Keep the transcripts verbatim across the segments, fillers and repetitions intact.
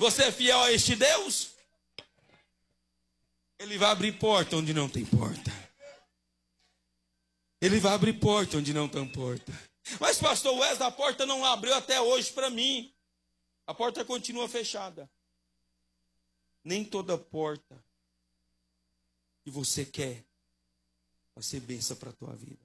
Você é fiel a este Deus? Ele vai abrir porta onde não tem porta. Ele vai abrir porta onde não tem porta. Mas pastor Wesley, a porta não abriu até hoje para mim. A porta continua fechada. Nem toda porta que você quer vai ser bênção para a tua vida.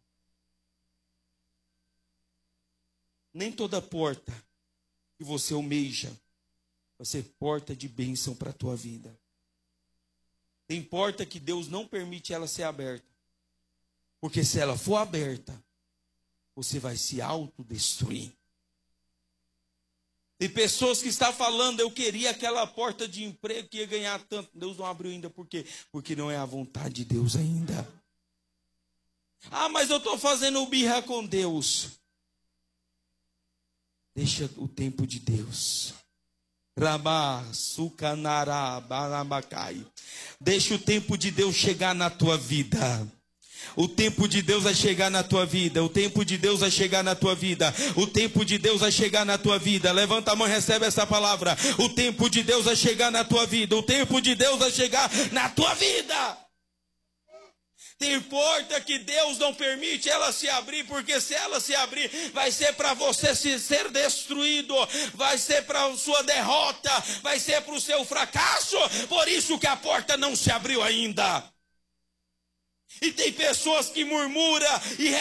Nem toda porta que você almeja vai ser porta de bênção para a tua vida. Tem porta que Deus não permite ela ser aberta. Porque se ela for aberta, você vai se autodestruir. Tem pessoas que estão falando, eu queria aquela porta de emprego que ia ganhar tanto. Deus não abriu ainda, por quê? Porque não é a vontade de Deus ainda. Ah, mas eu estou fazendo birra com Deus. Deixa o tempo de Deus. Deixa o tempo de Deus chegar na tua vida. O tempo de Deus vai chegar na tua vida. O tempo de Deus vai chegar na tua vida. O tempo de Deus vai chegar na tua vida. Levanta a mão e recebe essa palavra. O tempo de Deus vai chegar na tua vida. O tempo de Deus vai chegar na tua vida. Tem porta que Deus não permite ela se abrir, porque se ela se abrir, vai ser para você se ser destruído, vai ser para a sua derrota, vai ser para o seu fracasso. Por isso que a porta não se abriu ainda. E tem pessoas que murmuram e